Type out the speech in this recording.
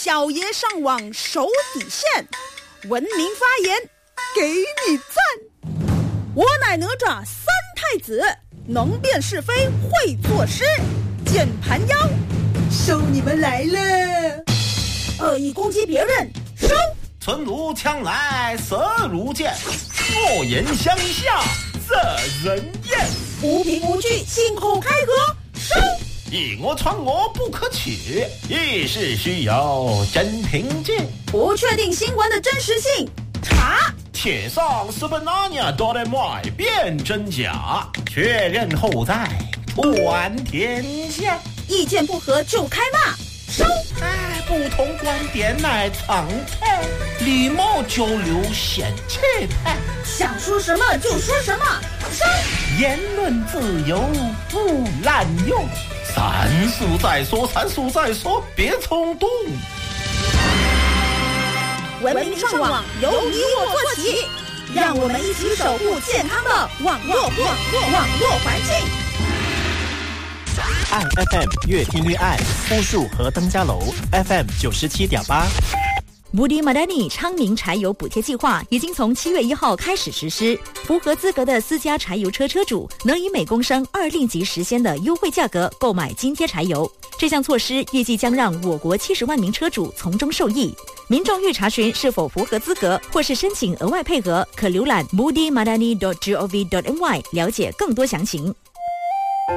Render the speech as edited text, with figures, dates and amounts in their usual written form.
小爷上网守底线，文明发言，给你赞。我乃哪吒三太子，能辨是非，会作诗。键盘妖，收你们来了！恶意攻击别人，收！ 存如枪来色如剑，恶言相向惹人厌。 无凭无据，信口开河，收！ 以讹传讹不可取，议事须有真凭据。 不确定新闻的真实性，查。 铁上是本那年多的买辨真假，确认后再传天下。 意见不合就开骂，收！ 不同观点乃常态，礼貌交流显气派。 想说什么就说什么，收！ 言论自由不滥用，三思再说，别冲动。 文明上网由你我做起，让我们一起守护健康的网络环境。 爱 FM 越听越爱，枫树和登嘉楼 FM 97.8。 Budi Madani 昌明柴油补贴计划已经从7月1号开始实施，符合资格的私家柴油车车主能以每公升2令吉时鲜的优惠价格购买津贴柴油。这项措施预计将让我国70万名车主从中受益。民众欲查询是否符合资格或是申请额外配额，可浏览 budimadani.gov.my 了解更多详情。